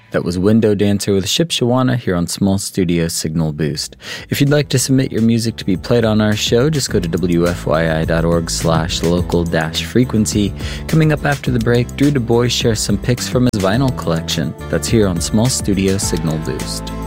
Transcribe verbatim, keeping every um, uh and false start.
That was Window Dancer with Ship Shawana here on Small Studio Signal Boost. If you'd like to submit your music to be played on our show, just go to W F Y I dot org slash local dash frequency. Coming up after the break, Drew Du Bois shares some pics from his vinyl collection. That's here on Small Studio Signal Boost.